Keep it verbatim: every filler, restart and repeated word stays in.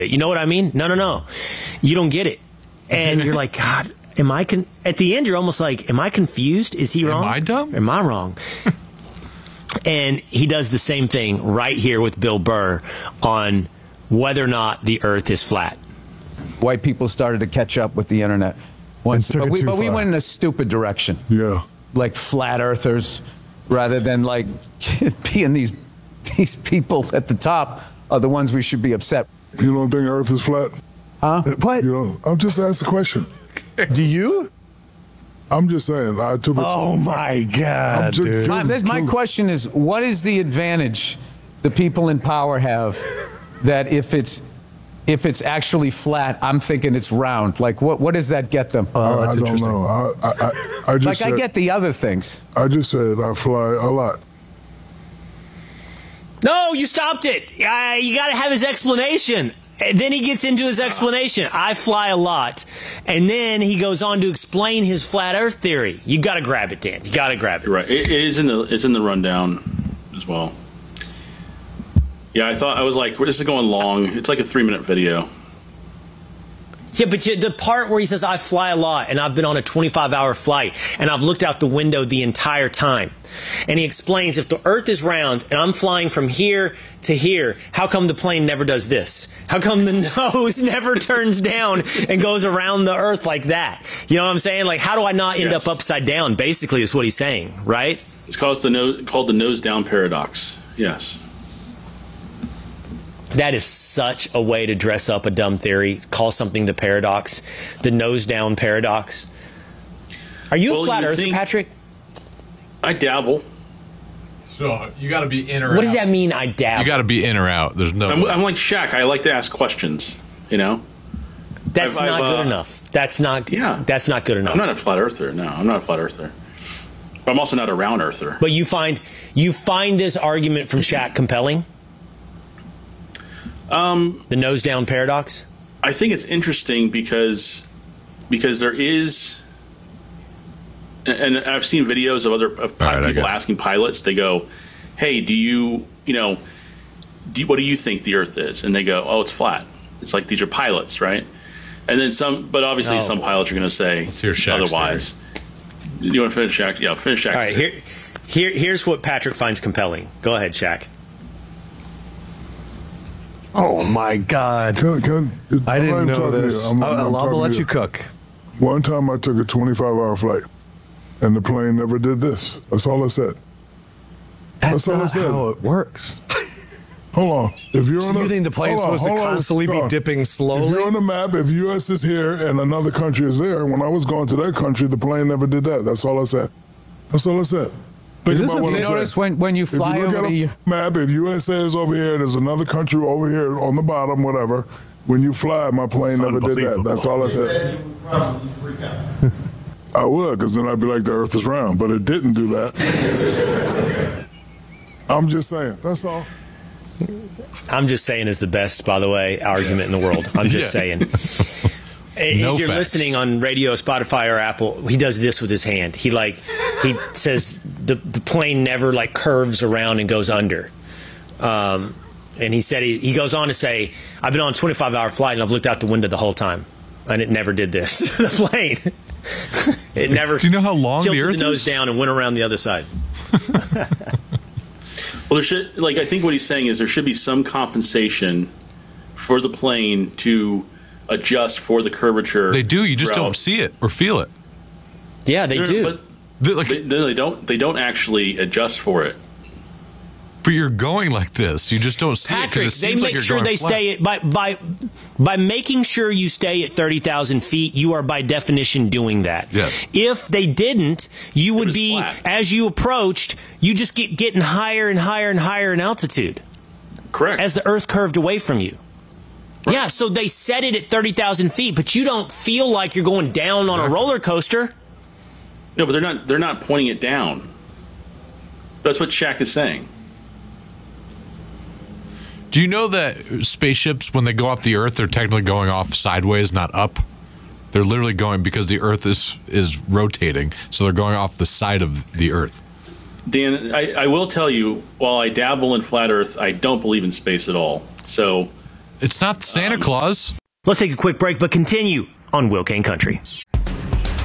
You know what I mean? No, no, no. You don't get it. And you're like, God, am I con-? At the end, you're almost like, am I confused? Is he wrong? Am I dumb? Am I wrong? And he does the same thing right here with Bill Burr on whether or not the earth is flat. White people started to catch up with the internet. Once, but we, but we went in a stupid direction. Yeah. Like flat earthers, rather than like being these these people at the top are the ones we should be upset. You don't think Earth is flat? Huh? What? You know, I'm just asking a question. Do you? I'm just saying. I took a oh my God, just, dude! My, this, my question is, what is the advantage the people in power have that if it's if it's actually flat, I'm thinking it's round? Like, what what does that get them? Oh, I, I don't know. I, I, I, I just like said, I get the other things. I just said I fly a lot. No, you stopped it. Uh, you got to have his explanation. And then he gets into his explanation. I fly a lot. And then he goes on to explain his flat earth theory. You got to grab it, Dan. You got to grab it. You're right. It, it is in the it's in the rundown as well. Yeah, I thought I was like, this is going long. It's like a three minute video. Yeah, but you, the part where he says, I fly a lot, and I've been on a twenty-five hour flight, and I've looked out the window the entire time. And he explains, if the earth is round, and I'm flying from here to here, how come the plane never does this? How come the nose never turns down and goes around the earth like that? You know what I'm saying? Like, how do I not end Yes. up upside down, basically, is what he's saying, right? It's called the, no, called the nose down paradox. Yes. That is such a way to dress up a dumb theory. Call something the paradox, the nose down paradox. Are you Well, a flat you earther, think- Patrick? I dabble. So you got to be in or What out. does that mean, I dabble? You got to be in or out. There's no. I'm, I'm like Shaq. I like to ask questions, you know? That's I've- not I've, good uh, enough. That's not. Yeah. That's not good enough. I'm not a flat earther. No, I'm not a flat earther. But I'm also not a round earther. But you find you find this argument from Shaq compelling? Um, the nose down paradox? I think it's interesting because because there is, and I've seen videos of other of pi- right, I people got it. asking pilots. They go, "Hey, do you you know, do, what do you think the Earth is?" And they go, "Oh, it's flat." It's like these are pilots, right? And then some, but obviously Oh. some pilots are going to say Let's hear Shaq's otherwise. You want to finish Shaq? Yeah, finish Shaq's All right, theory. here, here, here's what Patrick finds compelling. Go ahead, Shaq. Oh my God! Can, can, I I'm didn't not know talking to this. you. I'm- I'll, I'm I'll talking to let you. you cook. One time I took a twenty-five hour flight, and the plane never did this. That's all I said. That's That's all I not said. how it works. Hold on. If you're on You a, think the plane's hold on, supposed to hold on, constantly be hold on. dipping If slowly? you're on the map, if U S is here and another country is there, when I was going to that country, the plane never did that. That's all I said. That's all I said. Think Is this about a- what You I'm notice saying. when, when you If fly you look over at the... a map, if U S A is over here, there's another country over here on the bottom, whatever. When you fly, my plane never did that. That's all I said. You would probably freak out. I would, because then I'd be like, the earth is round. But it didn't do that. I'm just saying. That's all. I'm just saying is the best, by the way, argument in the world. I'm just Yeah. saying. If No you're facts. listening on radio, Spotify, or Apple, he does this with his hand. He like he says the the plane never like curves around and goes under. Um, and he said he, he goes on to say, I've been on a twenty-five hour flight and I've looked out the window the whole time, and it never did this. The plane, it never. Do you know how long tilted the Earth the nose is? down and went around the other side. Well, there should, like, I think what he's saying is there should be some compensation for the plane to adjust for the curvature. They do. You just throughout. don't see it or feel it. Yeah, they No, no, do. But The- like, they, no, they don't. They don't actually adjust for it. but you're going like this. You just don't see Patrick, it because it they seems make like you're sure going they flat. stay at, by by by making sure you stay at thirty thousand feet. You are by definition doing that. Yes. If they didn't, you would was be flat. as you approached. You just get getting higher and higher and higher in altitude Correct. as the Earth curved away from you. Yeah, so they set it at thirty thousand feet, but you don't feel like you're going down on a roller coaster. no, but they're not. They're not pointing it down. That's what Shaq is saying. Do you know that spaceships, when they go off the Earth, they're technically going off sideways, not up? They're literally going because the Earth is is rotating, so they're going off the side of the Earth. Dan, I, I will tell you, while I dabble in flat Earth, I don't believe in space at all. So It's not Santa Claus. Let's take a quick break, but continue on Will Kane Country.